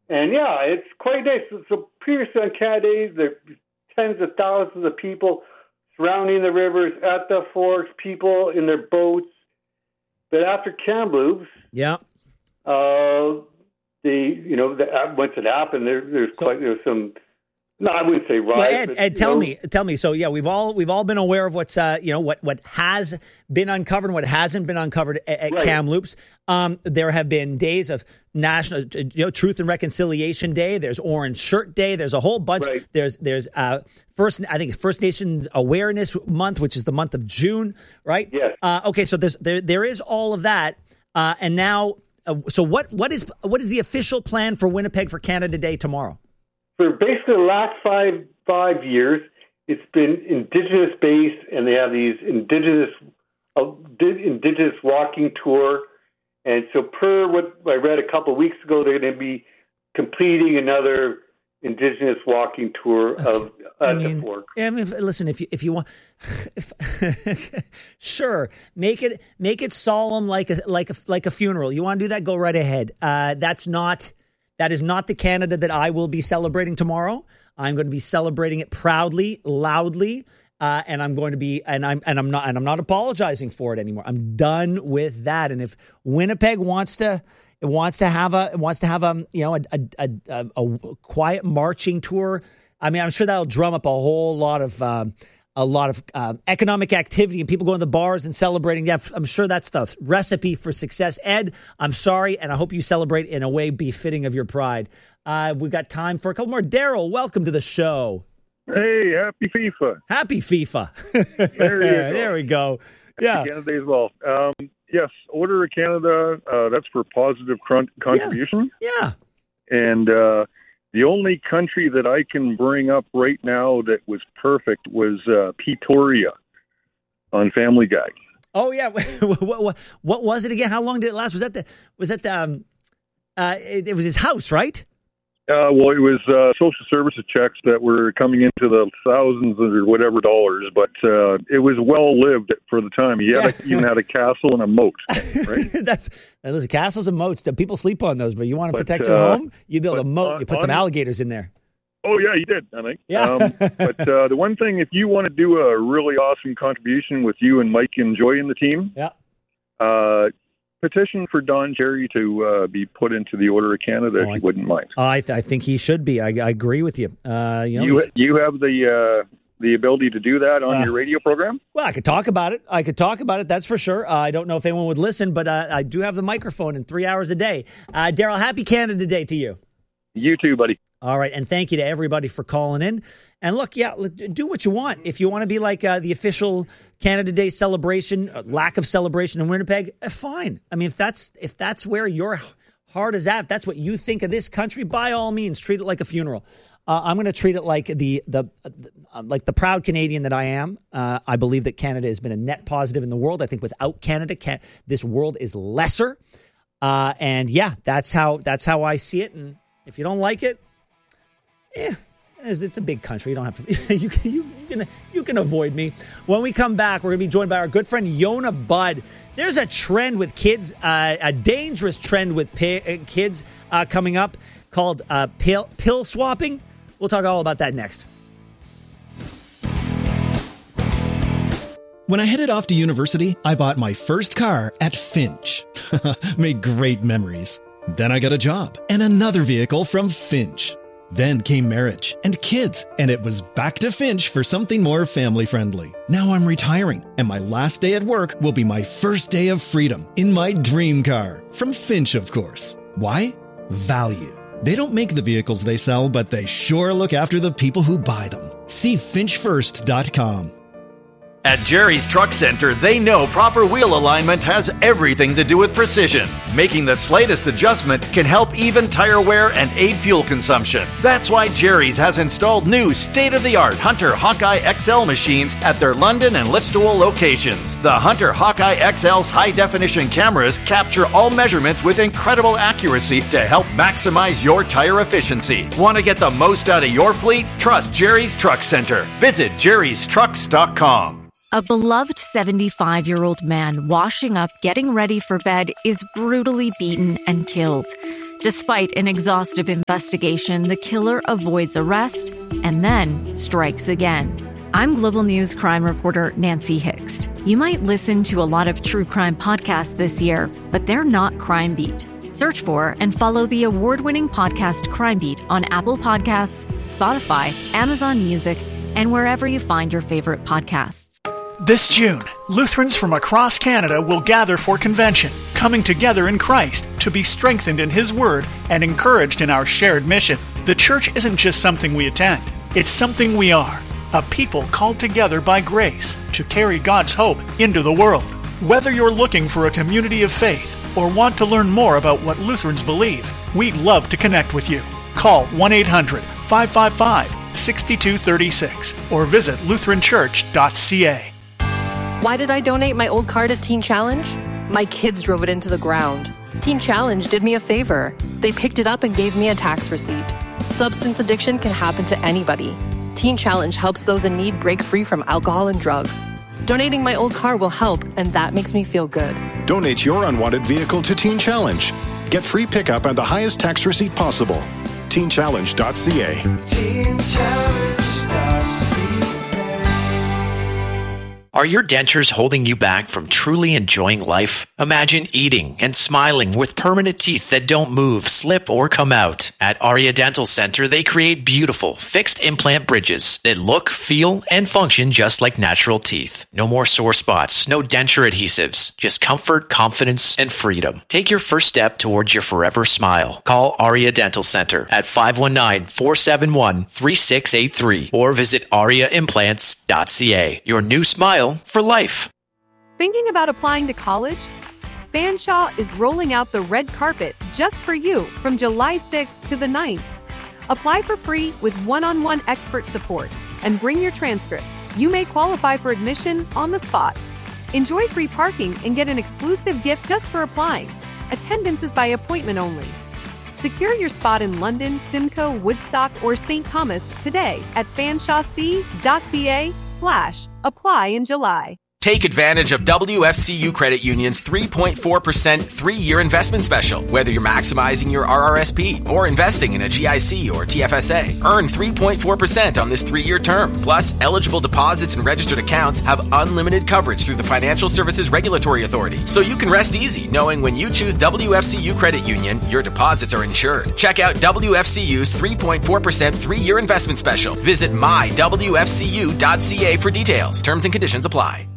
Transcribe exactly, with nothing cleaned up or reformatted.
And yeah, it's quite nice. So, so previously on Canada Day, there are tens of thousands of people surrounding the rivers at the forks, people in their boats. But after Kamloops, yeah, uh, the you know the, once it happened, there, there's so, quite there's some. No, I wouldn't say right. Well, Ed, but, Ed tell know, me, tell me. So yeah, we've all we've all been aware of what's uh, you know what what has been uncovered and what hasn't been uncovered at, at right. Kamloops. Um, there have been days of National you know Truth and Reconciliation Day. There's Orange Shirt Day. There's a whole bunch. Right. There's there's uh, first I think it's First Nations Awareness Month, which is the month of June, right? Yes. Uh, okay, so there's there there is all of that, uh, and now uh, so what what is what is the official plan for Winnipeg for Canada Day tomorrow? For basically the last five five years, it's been Indigenous based, and they have these Indigenous uh, Indigenous walking tour. And so, per what I read a couple of weeks ago, they're going to be completing another Indigenous walking tour of I at mean, the fork. I mean, listen, if you if you want, if, sure, make it make it solemn like a like a like a funeral. You want to do that? Go right ahead. Uh, that's not. That is not the Canada that I will be celebrating tomorrow. I'm going to be celebrating it proudly, loudly, uh, and I'm going to be, and I'm, and I'm not, and I'm not apologizing for it anymore. I'm done with that. And if Winnipeg wants to, wants to have a, wants to have a, you know, a, a, a, a quiet marching tour, I mean, I'm sure that'll drum up a whole lot of, um, a lot of uh, economic activity and people going to the bars and celebrating. Yeah, I'm sure that's the recipe for success. Ed, I'm sorry, and I hope you celebrate in a way befitting of your pride. Uh, we've got time for a couple more. Daryl, welcome to the show. Hey, happy FIFA. Happy FIFA. There you go. There we go. Yeah. Happy Canada Day as well. Um, yes, Order of Canada, uh, that's for positive con- contribution. Yeah. yeah. And uh, the only country that I can bring up right now that was perfect was uh, Pretoria on Family Guy. Oh yeah, what, what, what was it again? How long did it last? Was that the was that the um, uh, it, it was his house, right? Uh, well, it was uh, social services checks that were coming into the thousands or whatever dollars, but uh, it was well lived for the time. He had a, even had a castle and a moat. Right? That's listen, castles and moats. People sleep on those, but you want to but, protect your uh, home, you build a moat. On, you put some alligators in there. Oh yeah, you did. I think. Yeah. um, but uh, the one thing, if you want to do a really awesome contribution with you and Mike and Joy in the team, yeah. Uh, petition for Don Cherry to uh, be put into the Order of Canada, oh, if you wouldn't mind. I, th- I think he should be. I, I agree with you. Uh, you know, you, you have the uh, the ability to do that on uh, your radio program? Well, I could talk about it. I could talk about it. That's for sure. Uh, I don't know if anyone would listen, but uh, I do have the microphone in three hours a day. Uh, Daryl, happy Canada Day to you. You too, buddy. All right, and thank you to everybody for calling in. And look, yeah, do what you want. If you want to be like uh, the official Canada Day celebration, uh, lack of celebration in Winnipeg, uh, fine. I mean, if that's if that's where your heart is at, if that's what you think of this country, by all means, treat it like a funeral. Uh, I'm going to treat it like the the uh, like the proud Canadian that I am. Uh, I believe that Canada has been a net positive in the world. I think without Canada, can- this world is lesser. Uh, and yeah, that's how that's how I see it. And if you don't like it, yeah. It's a big country. You don't have to. You can, you, you can you can avoid me. When we come back, we're going to be joined by our good friend Yona Budd. There's a trend with kids, uh, a dangerous trend with pa- kids uh, coming up called uh, pill, pill swapping. We'll talk all about that next. When I headed off to university, I bought my first car at Finch. Made great memories. Then I got a job and another vehicle from Finch. Then came marriage and kids, and it was back to Finch for something more family-friendly. Now I'm retiring, and my last day at work will be my first day of freedom in my dream car. From Finch, of course. Why? Value. They don't make the vehicles they sell, but they sure look after the people who buy them. See finch first dot com. At Jerry's Truck Center, they know proper wheel alignment has everything to do with precision. Making the slightest adjustment can help even tire wear and aid fuel consumption. That's why Jerry's has installed new state-of-the-art Hunter Hawkeye X L machines at their London and Listowel locations. The Hunter Hawkeye X L's high-definition cameras capture all measurements with incredible accuracy to help maximize your tire efficiency. Want to get the most out of your fleet? Trust Jerry's Truck Center. Visit jerrys trucks dot com. A beloved seventy-five-year-old man washing up, getting ready for bed, is brutally beaten and killed. Despite an exhaustive investigation, the killer avoids arrest and then strikes again. I'm Global News crime reporter Nancy Hixt. You might listen to a lot of true crime podcasts this year, but they're not Crime Beat. Search for and follow the award-winning podcast Crime Beat on Apple Podcasts, Spotify, Amazon Music, and wherever you find your favorite podcasts. This June, Lutherans from across Canada will gather for convention, coming together in Christ to be strengthened in His Word and encouraged in our shared mission. The church isn't just something we attend, it's something we are, a people called together by grace to carry God's hope into the world. Whether you're looking for a community of faith or want to learn more about what Lutherans believe, we'd love to connect with you. Call one eight hundred, five five five, six two three six or visit lutheran church dot c a. Why did I donate my old car to Teen Challenge? My kids drove it into the ground. Teen Challenge did me a favor. They picked it up and gave me a tax receipt. Substance addiction can happen to anybody. Teen Challenge helps those in need break free from alcohol and drugs. Donating my old car will help, and that makes me feel good. Donate your unwanted vehicle to Teen Challenge. Get free pickup and the highest tax receipt possible. teen challenge dot c a. teen challenge dot c a. Are your dentures holding you back from truly enjoying life? Imagine eating and smiling with permanent teeth that don't move, slip, or come out. At Aria Dental Center, they create beautiful, fixed implant bridges that look, feel, and function just like natural teeth. No more sore spots, no denture adhesives, just comfort, confidence, and freedom. Take your first step towards your forever smile. Call Aria Dental Center at five one nine, four seven one, three six eight three or visit aria implants dot c a. Your new smile for life. Thinking about applying to college? Fanshawe is rolling out the red carpet just for you from July sixth to the ninth. Apply for free with one-on-one expert support and bring your transcripts. You may qualify for admission on the spot. Enjoy free parking and get an exclusive gift just for applying. Attendance is by appointment only. Secure your spot in London, Simcoe, Woodstock, or Saint Thomas today at fanshawec dot c a slash apply in July. Take advantage of W F C U Credit Union's three point four percent three-year investment special. Whether you're maximizing your R R S P or investing in a G I C or T F S A, earn three point four percent on this three-year term. Plus, eligible deposits and registered accounts have unlimited coverage through the Financial Services Regulatory Authority. So you can rest easy knowing when you choose W F C U Credit Union, your deposits are insured. Check out W F C U's three point four percent three-year investment special. Visit my w f c u dot c a for details. Terms and conditions apply.